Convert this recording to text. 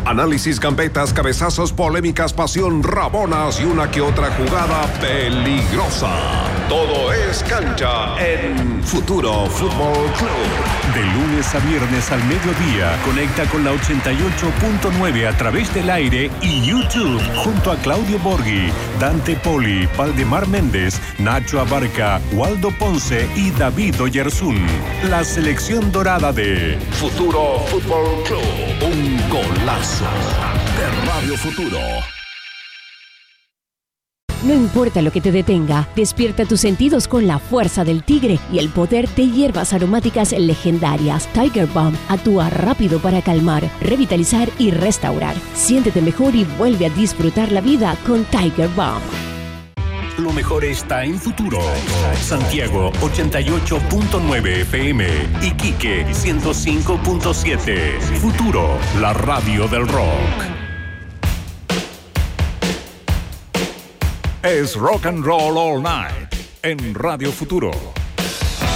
Análisis, gambetas, cabezazos, polémicas, pasión, rabonas y una que otra jugada peligrosa. Todo es cancha en Futuro Fútbol Club. De lunes a viernes al mediodía, conecta con la 88.9 a través del aire y YouTube, junto a Claudio Borghi, Dante Poli, Valdemar Méndez, Nacho Abarca, Waldo Ponce y David Oyarzún. La selección dorada de Futuro Fútbol Club. Un golazo de Radio Futuro. No importa lo que te detenga, despierta tus sentidos con la fuerza del tigre y el poder de hierbas aromáticas legendarias. Tiger Balm actúa rápido para calmar, revitalizar y restaurar. Siéntete mejor y vuelve a disfrutar la vida con Tiger Balm. Lo mejor está en Futuro. Santiago 88.9 FM, Iquique 105.7. Futuro, la radio del rock. Es Rock and Roll All Night en Radio Futuro.